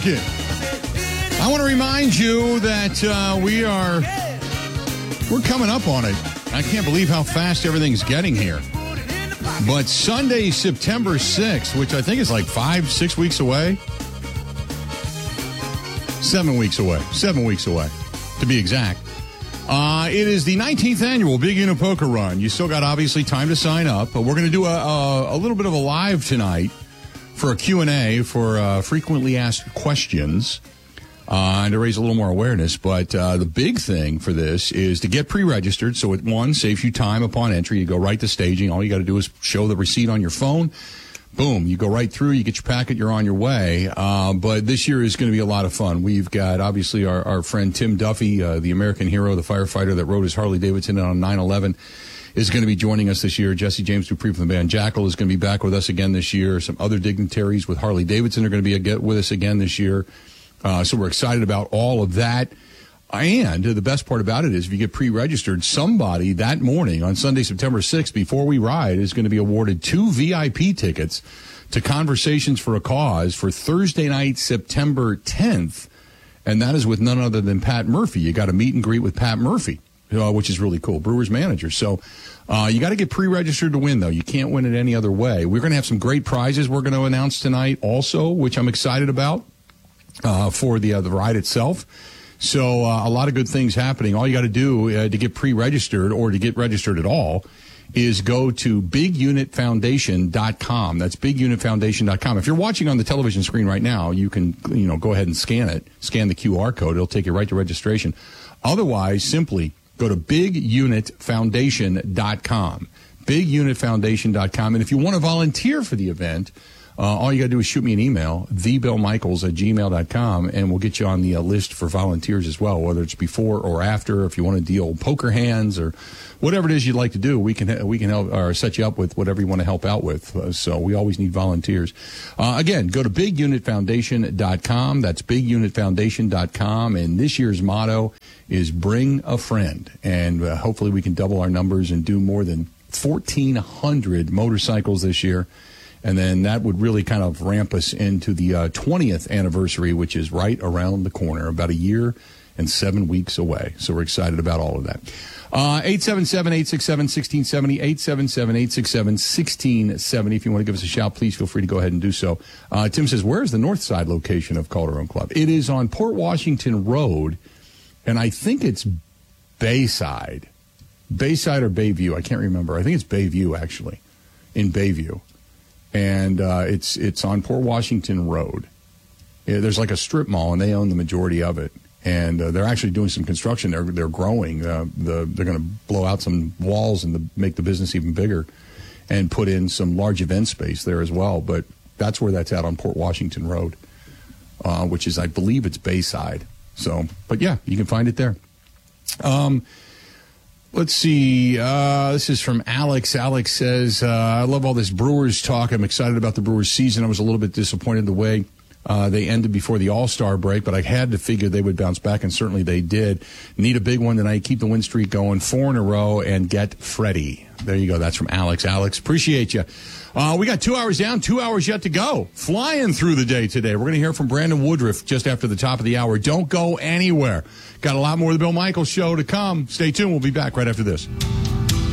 market. I want to remind you that we're coming up on it. I can't believe how fast everything's getting here. But Sunday, September 6th, which I think is like 5-6 weeks away. 7 weeks away. 7 weeks away, to be exact. It is the 19th annual Big Unit Poker Run. You still got, obviously, time to sign up. But we're going to do a little bit of a live tonight for a Q&A for frequently asked questions and to raise a little more awareness. But the big thing for this is to get pre-registered. So it, one, saves you time upon entry. You go right to staging. All you got to do is show the receipt on your phone. Boom, you go right through, you get your packet, you're on your way. But this year is going to be a lot of fun. We've got, obviously, our friend Tim Duffy, the American hero, the firefighter that rode his Harley-Davidson on 9/11, is going to be joining us this year. Jesse James Dupree from the band Jackal is going to be back with us again this year. Some other dignitaries with Harley-Davidson are going to be with us again this year. So we're excited about all of that. And the best part about it is if you get pre-registered, somebody that morning on Sunday, September 6th, before we ride, is going to be awarded 2 VIP tickets to Conversations for a Cause for Thursday night, September 10th. And that is with none other than Pat Murphy. You got a meet and greet with Pat Murphy, which is really cool, Brewers manager. So you got to get pre-registered to win, though. You can't win it any other way. We're going to have some great prizes we're going to announce tonight also, which I'm excited about for the ride itself. So a lot of good things happening. All you got to do to get pre-registered or to get registered at all is go to bigunitfoundation.com. That's bigunitfoundation.com. If you're watching on the television screen right now, you can go ahead and scan it. Scan the QR code. It'll take you right to registration. Otherwise, simply go to bigunitfoundation.com. bigunitfoundation.com. And if you want to volunteer for the event, all you got to do is shoot me an email, thebillmichaels@gmail.com, and we'll get you on the list for volunteers as well, whether it's before or after. If you want to deal poker hands or whatever it is you'd like to do, we can help or set you up with whatever you want to help out with. So we always need volunteers. Again, go to bigunitfoundation.com. That's bigunitfoundation.com. And this year's motto is bring a friend. And hopefully we can double our numbers and do more than 1,400 motorcycles this year. And then that would really kind of ramp us into the 20th anniversary, which is right around the corner, about a year and 7 weeks away. So we're excited about all of that. 877-867-1670, 877-867-1670. If you want to give us a shout, please feel free to go ahead and do so. Tim says, where's the north side location of Calderon Club? It is on Port Washington Road, and I think it's Bayside. Bayside or Bayview, I can't remember. I think it's Bayview, actually, in Bayview. And it's on Port Washington Road. There's like a strip mall, and they own the majority of it. And they're actually doing some construction. They're growing. They're going to blow out some walls and make the business even bigger, and put in some large event space there as well. But that's where that's at on Port Washington Road, which is, I believe, it's Bayside. So, but yeah, you can find it there. Let's see. This is from Alex. Alex says, I love all this Brewers talk. I'm excited about the Brewers season. I was a little bit disappointed the way they ended before the All-Star break, but I had to figure they would bounce back, and certainly they did. Need a big one tonight. Keep the win streak going. 4 in a row and get Freddie. There you go. That's from Alex. Alex, appreciate you. We got 2 hours down, 2 hours yet to go. Flying through the day today. We're going to hear from Brandon Woodruff just after the top of the hour. Don't go anywhere. Got a lot more of the Bill Michaels Show to come. Stay tuned. We'll be back right after this.